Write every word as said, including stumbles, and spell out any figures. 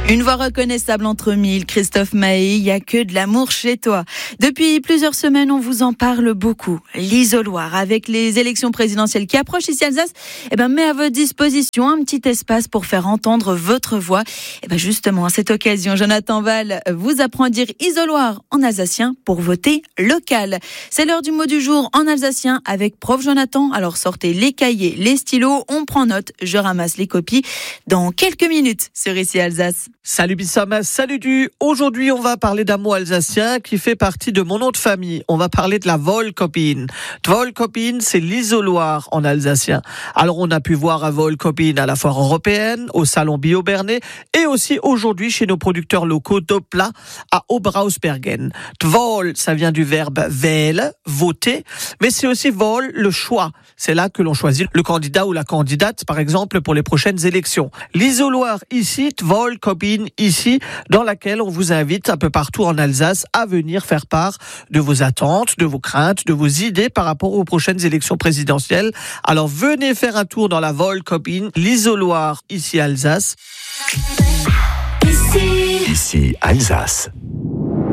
Une voix reconnaissable entre mille, Christophe Maé, il n'y a que de l'amour chez toi. Depuis plusieurs semaines, on vous en parle beaucoup. L'isoloir, avec les élections présidentielles qui approchent ici à Alsace, eh ben, met à votre disposition un petit espace pour faire entendre votre voix. Eh ben, justement, à cette occasion, Jonathan Val vous apprend à dire isoloir en alsacien pour voter local. C'est l'heure du mot du jour en alsacien avec prof Jonathan. Alors sortez les cahiers, les stylos, on prend note, je ramasse les copies dans quelques minutes sur Ici Alsace. Salut Bissam, salut du. Aujourd'hui, on va parler d'un mot alsacien qui fait partie de mon nom de famille. On va parler de la Wollkopine. Wollkopine, c'est l'isoloir en alsacien. Alors, on a pu voir un Wollkopine à la foire européenne, au salon Bio Bernay et aussi aujourd'hui chez nos producteurs locaux d'Opla à Obrausbergen. Woll, ça vient du verbe wählen, voter, mais c'est aussi Woll, le choix. C'est là que l'on choisit le candidat ou la candidate, par exemple, pour les prochaines élections. L'isoloir ici, Wollkopine ici, dans laquelle on vous invite un peu partout en Alsace à venir faire part de vos attentes, de vos craintes, de vos idées par rapport aux prochaines élections présidentielles. Alors venez faire un tour dans la Wollkopine, l'isoloir ici à Alsace. Ici, ici Alsace.